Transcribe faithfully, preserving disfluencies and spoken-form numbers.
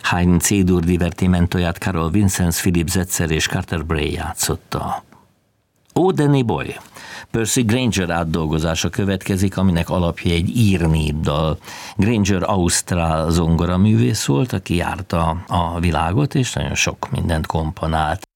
Haydn C-dur divertimentoját Carol Vincenz, Philip Setzer és Carter Bray játszotta. Ó, Danny Boy! Percy Grainger átdolgozása következik, aminek alapja egy ír népdal. Grainger ausztrál zongoraművész volt, aki járta a világot, és nagyon sok mindent komponált.